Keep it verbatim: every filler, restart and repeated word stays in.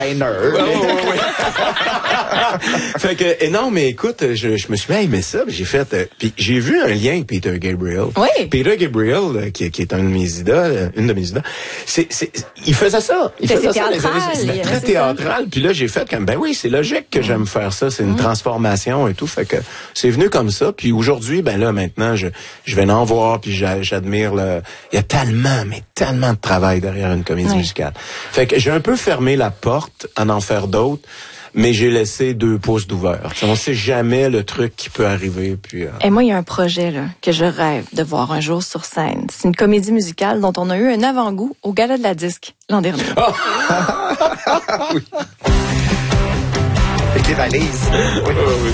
nerd. Ouais, ouais, ouais. Fait que, et non, mais écoute, je, je me suis mis à aimer ça, puis j'ai fait, euh, puis j'ai vu un lien avec Peter Gabriel. Oui. Peter Gabriel, euh, qui, qui est un de mes idoles, euh, une de mes idoles, c'est, c'est, il faisait ça. Il C'est faisait ça. théâtral, C'était il- très c'est théâtral. Puis là, j'ai fait comme, ben oui, c'est logique que j'aime faire ça. C'est une transformation et tout. Fait que c'est venu comme ça. Puis aujourd'hui, ben là, maintenant, je, je vais en voir, puis j'a- j'admire le, il y a tellement, mais tellement de travail derrière une comédie Oui. musicale. Fait que j'ai un peu fermé la porte à en faire d'autres. Mais j'ai laissé deux pouces d'ouvert. On sait jamais le truc qui peut arriver. Puis, euh... Et moi, il y a un projet là, que je rêve de voir un jour sur scène. C'est une comédie musicale dont on a eu un avant-goût au Gala de la Disque l'an dernier. Oh! Avec les valises. Oui.